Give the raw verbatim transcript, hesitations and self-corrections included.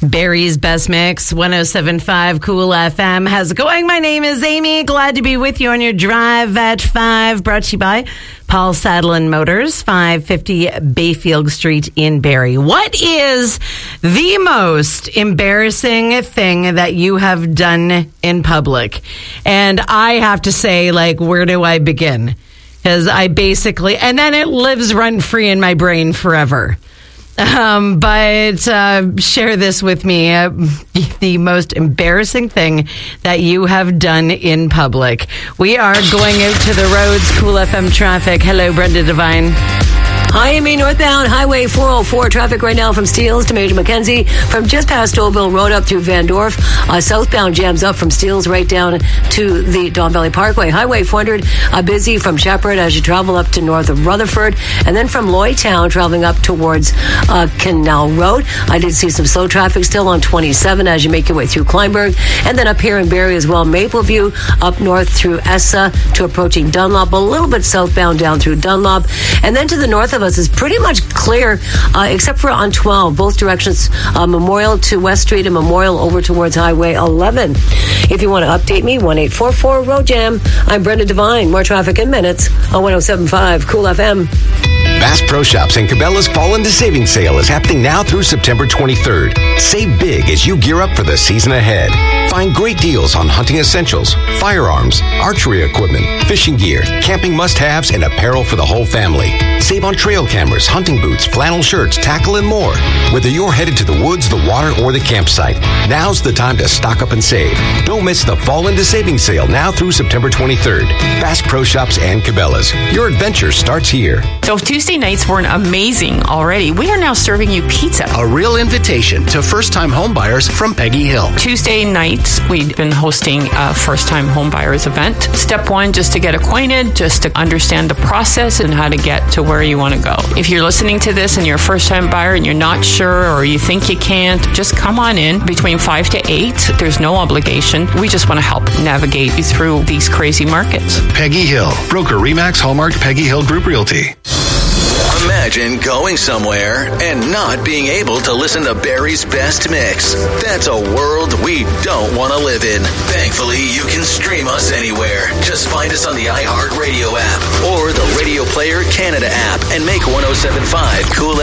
Barry's Best Mix, one oh seven point five Cool F M. How's it going? My name is Amy. Glad to be with you on your drive at five. Brought to you by Paul Saddlein Motors, five fifty Bayfield Street in Barrie. What is the most embarrassing thing that you have done in public? And I have to say, like, where do I begin? Because I basically, and then it lives rent-free in my brain forever. Um, but uh, share this with me, uh, the most embarrassing thing that you have done in public. We are going out to the roads, Cool F M traffic. Hello, Brenda Devine. Hi, Amy. Northbound Highway four oh four traffic right now from Steeles to Major Mackenzie, from just past Stouffville Road up through Van Dorf. Uh, southbound jams up from Steeles right down to the Don Valley Parkway. Highway four hundred uh, busy from Shepherd as you travel up to north of Rutherford, and then from Lloydtown traveling up towards uh, Canal Road. I did see some slow traffic still on twenty-seven as you make your way through Kleinburg, and then up here in Barrie as well, Mapleview up north through Essa to approaching Dunlop, a little bit southbound down through Dunlop, and then to the north of us is pretty much clear, uh, except for on twelve, both directions, uh, Memorial to West Street and Memorial over towards Highway eleven. If you want to update me, one eight four four road jam. I'm Brenda Devine. More traffic in minutes on one oh seven point five Cool F M. Bass Pro Shops and Cabela's Fall into Savings Sale is happening now through September twenty-third. Save big as you gear up for the season ahead. Find great deals on hunting essentials, firearms, archery equipment, fishing gear, camping must-haves, and apparel for the whole family. Save on trail cameras, hunting boots, flannel shirts, tackle, and more. Whether you're headed to the woods, the water, or the campsite, now's the time to stock up and save. Don't miss the Fall into Savings Sale now through September twenty-third. Bass Pro Shops and Cabela's. Your adventure starts here. So Tuesday nights weren't amazing already. We are now serving you pizza. A real invitation to first-time homebuyers from Peggy Hill. Tuesday nights, we've been hosting a first-time homebuyers event. Step one, just to get acquainted, just to understand the process and how to get to where you want to go. If you're listening to this and you're a first-time buyer and you're not sure or you think you can't, just come on in between five to eight. There's no obligation. We just want to help navigate you through these crazy markets. Peggy Hill, broker Remax Hallmark Peggy Hill Group Realty. Imagine going somewhere and not being able to listen to Barry's Best Mix. That's a world we don't want to live in. Thankfully, you can stream us anywhere. Just find us on the iHeartRadio app or the Radio Player Canada app and make one oh seven point five Cool